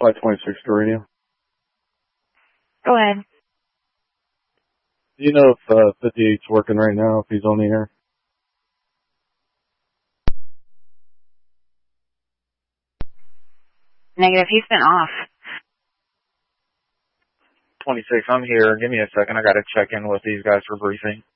Flight 26 to radio. Go ahead. Do you know if 58's working right now, if he's on the air? Negative, he's been off. 26, I'm here. Give me a second. I got to check in with these guys for briefing.